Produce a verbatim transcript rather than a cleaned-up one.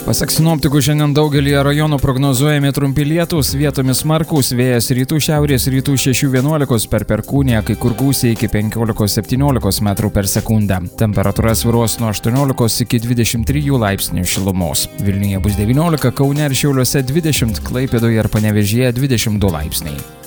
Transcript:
Pasak sinoptikų, šiandien daugelį rajonų prognozuojami trumpi lietūs, vietomis smarkūs, vėjas rytų šiaurės rytų šešių vienuolikos per perkūniją, kai kur gūsiai iki penkiolikos septyniolikos metrų per sekundę. Temperatūra svyruos nuo aštuoniolikos iki dvidešimt trijų laipsnių šilumos. Vilniuje bus devyniolika, Kaune ir Šiauliuose dvidešimt, Klaipėdoje ir Panevėžyje dvidešimt du laipsniai.